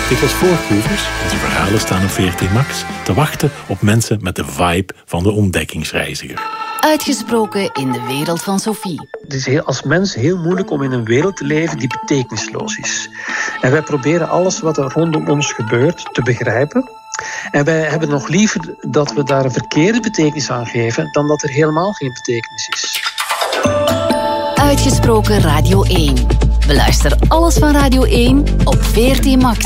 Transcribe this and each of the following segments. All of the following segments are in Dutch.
artikels voorproevers, die verhalen staan op VRT Max, te wachten op mensen met de vibe van de ontdekkingsreiziger. Uitgesproken in de wereld van Sophie. Het is als mens heel moeilijk om in een wereld te leven die betekenisloos is. En wij proberen alles wat er rondom ons gebeurt te begrijpen. En wij hebben nog liever dat we daar een verkeerde betekenis aan geven dan dat er helemaal geen betekenis is. Uitgesproken Radio 1. Beluister alles van Radio 1 op VRT Max.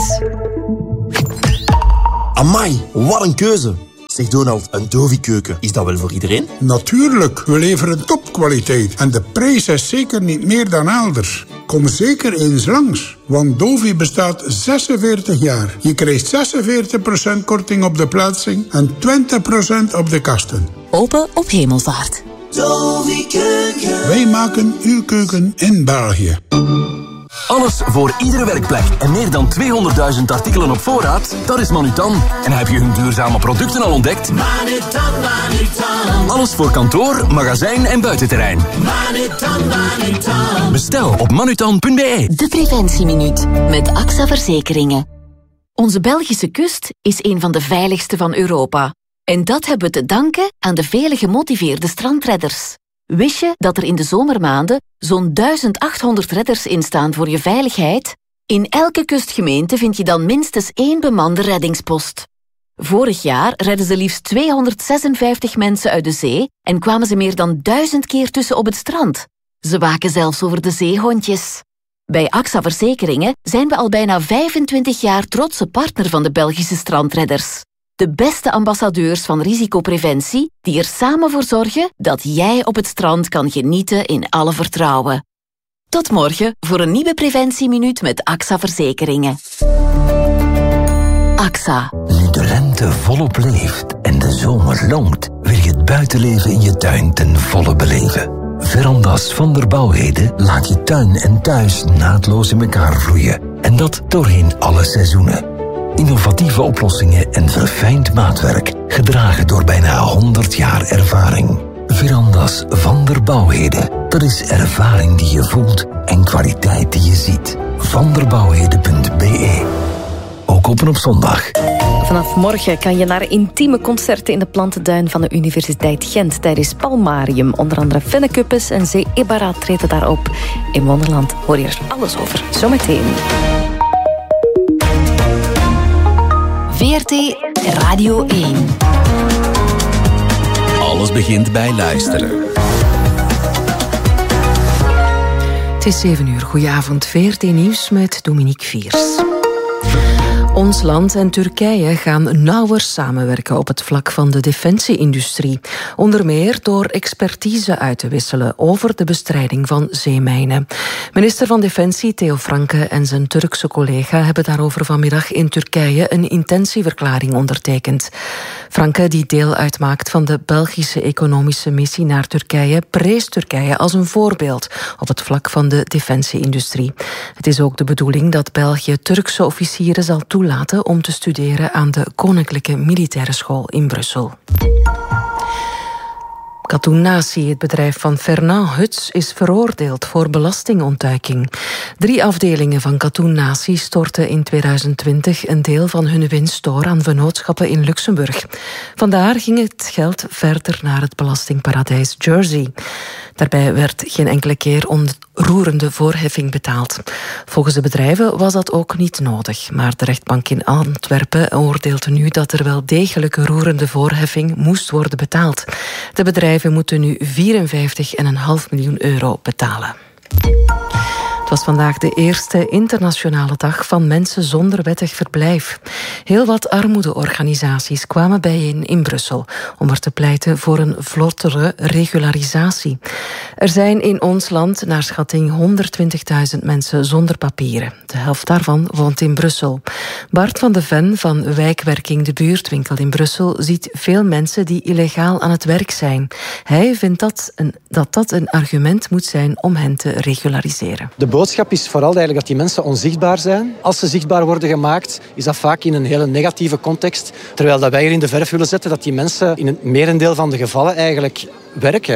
Amai, wat een keuze. Zeg Donald, een Dovi-keuken, is dat wel voor iedereen? Natuurlijk, we leveren topkwaliteit. En de prijs is zeker niet meer dan elders. Kom zeker eens langs, want Dovi bestaat 46 jaar. Je krijgt 46% korting op de plaatsing en 20% op de kasten. Open op Hemelvaart. Dovi-keuken. Wij maken uw keuken in België. Alles voor iedere werkplek en meer dan 200.000 artikelen op voorraad, dat is Manutan. En heb je hun duurzame producten al ontdekt? Manutan, Manutan. Alles voor kantoor, magazijn en buitenterrein. Manutan, Manutan. Bestel op manutan.be. De Preventieminuut met AXA Verzekeringen. Onze Belgische kust is een van de veiligste van Europa. En dat hebben we te danken aan de vele gemotiveerde strandredders. Wist je dat er in de zomermaanden zo'n 1800 redders instaan voor je veiligheid? In elke kustgemeente vind je dan minstens 1 bemande reddingspost. Vorig jaar redden ze liefst 256 mensen uit de zee en kwamen ze meer dan 1000 keer tussen op het strand. Ze waken zelfs over de zeehondjes. Bij AXA Verzekeringen zijn we al bijna 25 jaar trotse partner van de Belgische strandredders. De beste ambassadeurs van risicopreventie die er samen voor zorgen dat jij op het strand kan genieten in alle vertrouwen. Tot morgen voor een nieuwe Preventieminuut met AXA Verzekeringen. AXA. Nu de lente volop leeft en de zomer longt, wil je het buitenleven in je tuin ten volle beleven. Verandas van der Bouwheden laat je tuin en thuis naadloos in elkaar vloeien. En dat doorheen alle seizoenen. Innovatieve oplossingen en verfijnd maatwerk, gedragen door bijna 100 jaar ervaring. Verandas van der Bouwheden, dat is ervaring die je voelt en kwaliteit die je ziet. vanderbouwheden.be. Ook open op zondag. Vanaf morgen kan je naar intieme concerten in de plantentuin van de Universiteit Gent tijdens Palmarium. Onder andere Fennecuppes en Zee Ibarra treden daarop. In Wonderland hoor je er alles over. Zometeen. VRT Radio 1. Alles begint bij luisteren. Het is 7 uur. Goedenavond. VRT Nieuws met Dominique Viers. Ons land en Turkije gaan nauwer samenwerken op het vlak van de defensie-industrie. Onder meer door expertise uit te wisselen over de bestrijding van zeemijnen. Minister van Defensie Theo Franke en zijn Turkse collega hebben daarover vanmiddag in Turkije een intentieverklaring ondertekend. Franke, die deel uitmaakt van de Belgische economische missie naar Turkije, prees Turkije als een voorbeeld op het vlak van de defensie-industrie. Het is ook de bedoeling dat België Turkse officieren zal toelaten om te studeren aan de Koninklijke Militaire School in Brussel. Katoen Natie, het bedrijf van Fernand Huts, is veroordeeld voor belastingontduiking. 3 afdelingen van Katoen Natie stortten in 2020 een deel van hun winst door aan vennootschappen in Luxemburg. Vandaar ging het geld verder naar het belastingparadijs Jersey. Daarbij werd geen enkele keer onroerende voorheffing betaald. Volgens de bedrijven was dat ook niet nodig. Maar de rechtbank in Antwerpen oordeelt nu dat er wel degelijk roerende voorheffing moest worden betaald. De bedrijven moeten nu €54,5 miljoen betalen. Het was vandaag de eerste internationale dag van mensen zonder wettig verblijf. Heel wat armoedeorganisaties kwamen bijeen in Brussel om er te pleiten voor een vlottere regularisatie. Er zijn in ons land naar schatting 120.000 mensen zonder papieren. De helft daarvan woont in Brussel. Bart van de Ven van Wijkwerking de Buurtwinkel in Brussel ziet veel mensen die illegaal aan het werk zijn. Hij vindt dat een argument moet zijn om hen te regulariseren. De boodschap is vooral eigenlijk dat die mensen onzichtbaar zijn. Als ze zichtbaar worden gemaakt, is dat vaak in een hele negatieve context. Terwijl dat wij er in de verf willen zetten dat die mensen in het merendeel van de gevallen eigenlijk werken.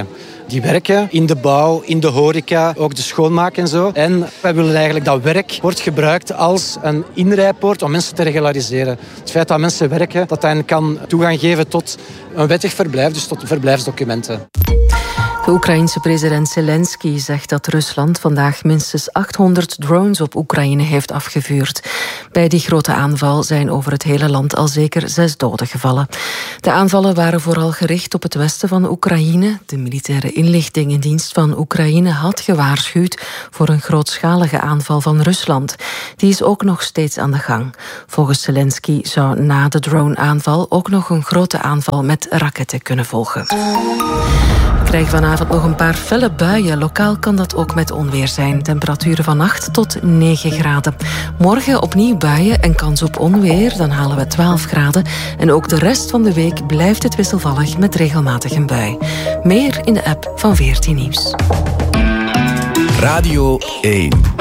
die werken in de bouw, in de horeca, ook de schoonmaak en zo. En wij willen eigenlijk dat werk wordt gebruikt als een inrijpoort om mensen te regulariseren. Het feit dat mensen werken, dat hen kan toegang geven tot een wettig verblijf, dus tot verblijfsdocumenten. De Oekraïense president Zelensky zegt dat Rusland vandaag minstens 800 drones op Oekraïne heeft afgevuurd. Bij die grote aanval zijn over het hele land al zeker 6 doden gevallen. De aanvallen waren vooral gericht op het westen van Oekraïne. De militaire inlichtingendienst van Oekraïne had gewaarschuwd voor een grootschalige aanval van Rusland. Die is ook nog steeds aan de gang. Volgens Zelensky zou na de drone-aanval ook nog een grote aanval met raketten kunnen volgen. We krijgen vanavond nog een paar felle buien. Lokaal kan dat ook met onweer zijn. Temperaturen van 8 tot 9 graden. Morgen opnieuw buien en kans op onweer. Dan halen we 12 graden. En ook de rest van de week blijft het wisselvallig met regelmatig een bui. Meer in de app van 14 Nieuws. Radio 1.